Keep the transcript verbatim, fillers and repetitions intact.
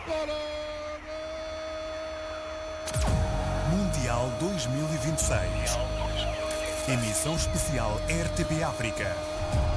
Mundial dois mil e vinte e seis. Emissão especial R T P África.